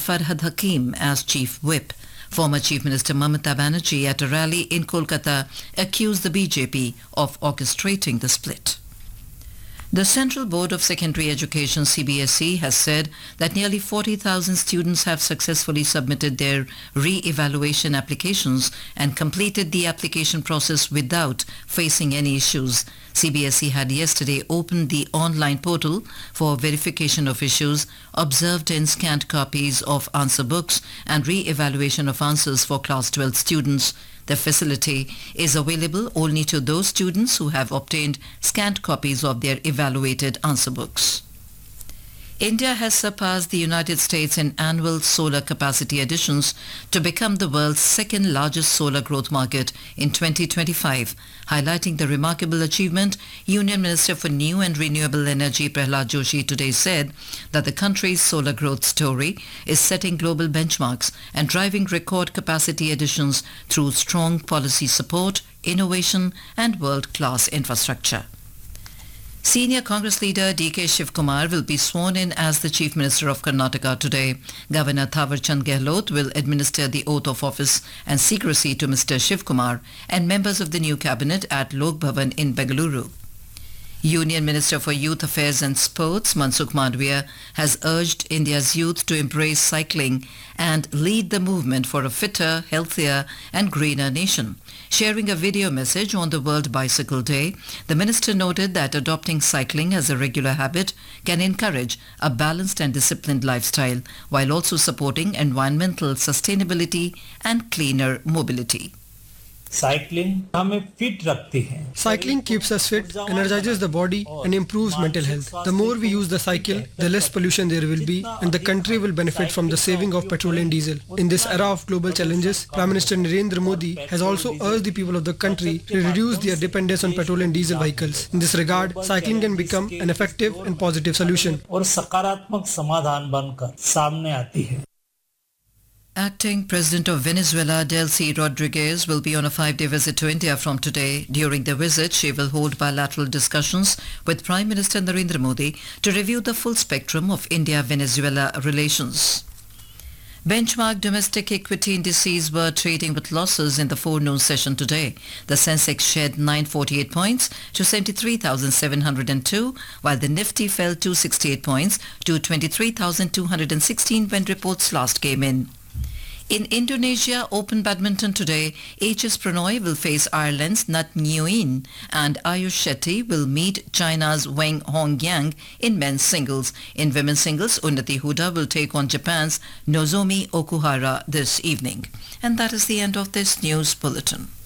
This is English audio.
Farhad Hakim as Chief Whip. Former Chief Minister Mamata Banerjee at a rally in Kolkata accused the BJP of orchestrating the split. The Central Board of Secondary Education CBSE has said that nearly 40,000 students have successfully submitted their re-evaluation applications and completed the application process without facing any issues. CBSE had yesterday opened the online portal for verification of issues, observed in scanned copies of answer books and re-evaluation of answers for Class 12 students. The facility is available only to those students who have obtained scanned copies of their evaluated answer books. India has surpassed the United States in annual solar capacity additions to become the world's second largest solar growth market in 2025. Highlighting the remarkable achievement, Union Minister for New and Renewable Energy Prahlad Joshi today said that the country's solar growth story is setting global benchmarks and driving record capacity additions through strong policy support, innovation and world-class infrastructure. Senior Congress leader D.K. Shivkumar will be sworn in as the Chief Minister of Karnataka today. Governor Thawarchand Gehlot will administer the oath of office and secrecy to Mr. Shivkumar and members of the new cabinet at Lok Bhavan in Bengaluru. Union Minister for Youth Affairs and Sports Mansukh Mandavia has urged India's youth to embrace cycling and lead the movement for a fitter, healthier and greener nation. Sharing a video message on the World Bicycle Day, the minister noted that adopting cycling as a regular habit can encourage a balanced and disciplined lifestyle while also supporting environmental sustainability and cleaner mobility. Cycling हमें fit रखती है. Cycling keeps us fit, energizes the body and improves mental health. The more we use the cycle, the less pollution there will be and the country will benefit from the saving of petrol and diesel. In this era of global challenges, Prime Minister Narendra Modi has also urged the people of the country to reduce their dependence on petrol and diesel vehicles. In this regard, cycling can become an effective and positive solution. और सकारात्मक समाधान बनकर सामने आती है. Acting President of Venezuela, Delcy Rodriguez, will be on a 5-day visit to India from today. During the visit, she will hold bilateral discussions with Prime Minister Narendra Modi to review the full spectrum of India-Venezuela relations. Benchmark domestic equity indices were trading with losses in the forenoon session today. The Sensex shed 948 points to 73,702, while the Nifty fell 268 points to 23,216 when reports last came in. In Indonesia Open Badminton today, H.S. Pranoy will face Ireland's Nat Nguyen and Ayush Shetty will meet China's Wang Hongyang in men's singles. In women's singles, Unnati Huda will take on Japan's Nozomi Okuhara this evening. And that is the end of this news bulletin.